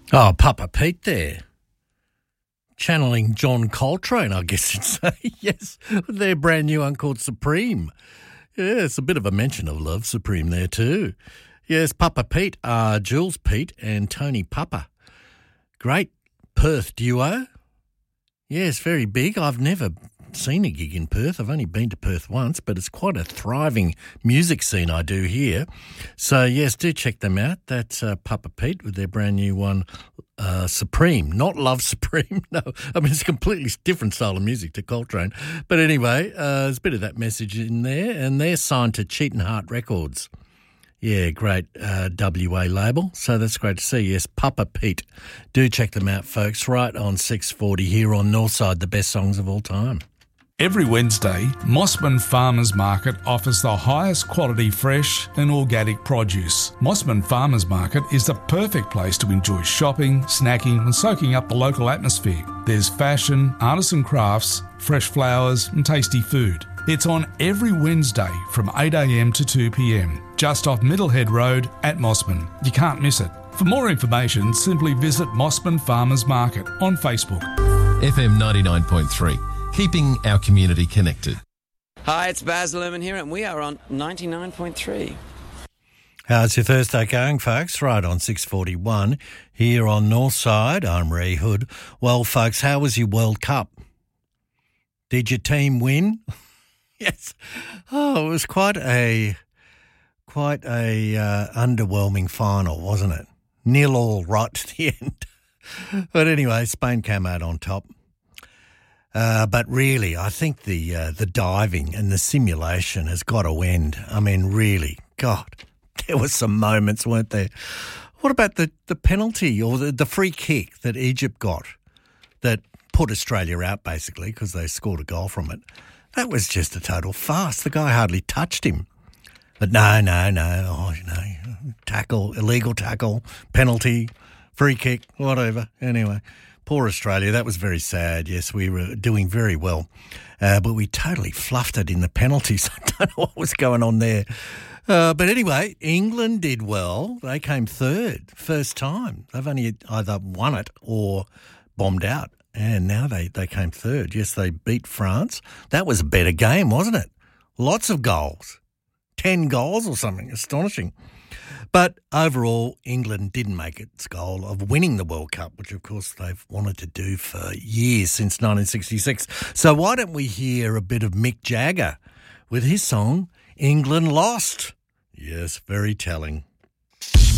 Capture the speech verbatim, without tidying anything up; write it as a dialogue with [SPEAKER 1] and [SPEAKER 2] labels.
[SPEAKER 1] Oh, Papa Pete there. Channeling John Coltrane, I guess you'd say. Yes, their brand new one called Supreme. Yeah, it's a bit of a mention of Love Supreme there too. Yes, Papa Pete are Jules Pete and Tony Papa. Great Perth duo. Yes, very big. I've never seen a gig in Perth. I've only been to Perth once, but it's quite a thriving music scene I do here. So, yes, do check them out. That's uh, Papa Pete with their brand new one, uh, Supreme. Not Love Supreme, no. I mean, it's a completely different style of music to Coltrane. But anyway, uh, there's a bit of that message in there, and they're signed to Cheatin' Heart Records. Yeah, great uh, W A label. So that's great to see. Yes, Papa Pete. Do check them out, folks, right on six forty here on Northside, the best songs of all time.
[SPEAKER 2] Every Wednesday, Mossman Farmers Market offers the highest quality fresh and organic produce. Mossman Farmers Market is the perfect place to enjoy shopping, snacking and soaking up the local atmosphere. There's fashion, artisan crafts, fresh flowers and tasty food. It's on every Wednesday from eight a m to two p m, just off Middlehead Road at Mossman. You can't miss it. For more information, simply visit Mossman Farmers Market on Facebook.
[SPEAKER 3] F M ninety-nine point three. Keeping our community connected.
[SPEAKER 4] Hi, it's Baz Luhrmann here, and we are on ninety-nine point three.
[SPEAKER 1] How's your Thursday going, folks? Right on six forty-one here on Northside. I'm Ray Hood. Well, folks, how was your World Cup? Did your team win? Yes. Oh, it was quite a quite a uh, underwhelming final, wasn't it? Nil all right to the end. But anyway, Spain came out on top. Uh, but really, I think the uh, the diving and the simulation has got to end. I mean, really, God, there were some moments, weren't there? What about the, the penalty or the, the free kick that Egypt got that put Australia out, basically, because they scored a goal from it? That was just a total farce. The guy hardly touched him. But no, no, no, oh, you know, tackle, illegal tackle, penalty, free kick, whatever. Anyway. Poor Australia, that was very sad. Yes, we were doing very well, uh, but we totally fluffed it in the penalties. I don't know what was going on there. Uh, but anyway, England did well. They came third, first time. They've only either won it or bombed out, and now they, they came third. Yes, they beat France. That was a better game, wasn't it? Lots of goals, ten goals or something, astonishing. But overall, England didn't make its goal of winning the World Cup, which, of course, they've wanted to do for years, since nineteen sixty-six. So why don't we hear a bit of Mick Jagger with his song, England Lost? Yes, very telling.